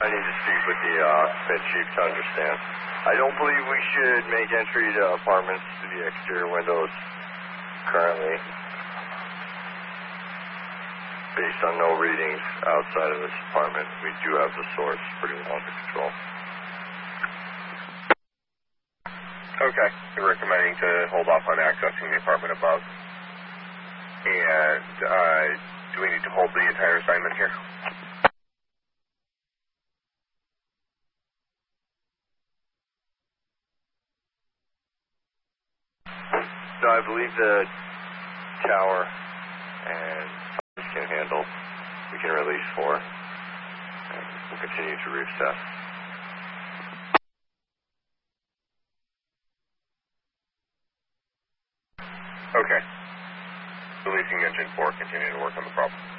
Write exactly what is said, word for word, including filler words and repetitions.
I need to speak with the uh, Fed chief to understand. I don't believe we should make entry to apartments to the exterior windows currently, based on no readings outside of this apartment. We do have the source pretty well under control. Okay, you're recommending to hold off on accessing the apartment above. And uh, do we need to hold the entire assignment here? No, I believe the tower and we can handle, we can release four, and we'll continue to reassess. Okay. Releasing engine four, continue to work on the problem.